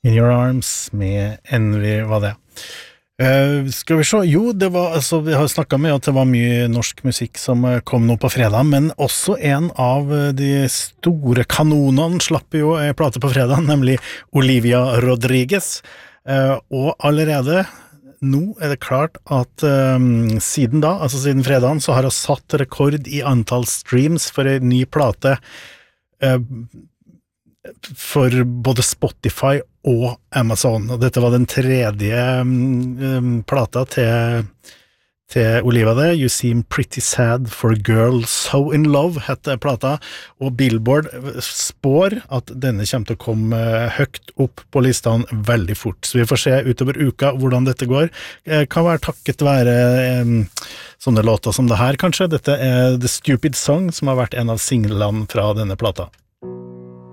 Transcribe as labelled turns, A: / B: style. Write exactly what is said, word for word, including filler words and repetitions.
A: In Your Arms med Envy, var det. Uh, skal vi se, jo, det var, altså, vi har snakket med at det var mye norsk musikk som kom nå på fredag, men også en av de store kanonene slapp jo en plate på fredag, nemlig Olivia Rodriguez, uh, og allerede nå er det klart at um, siden da, altså siden fredagen, så har hun satt rekord i antall streams for en ny plate uh, for både Spotify og Amazon, og dette var den tredje um, plata til, til Olivia det, You Seem Pretty Sad for a Girl So In Love heter plata, og Billboard spår at denne kommer til å komme høyt opp på listene veldig fort, så vi får se utover uka hvordan dette går. Kan være takket være um, sånne låter som det her kanskje. Dette er The Stupid Song, som har vært en av singlene fra denne plata.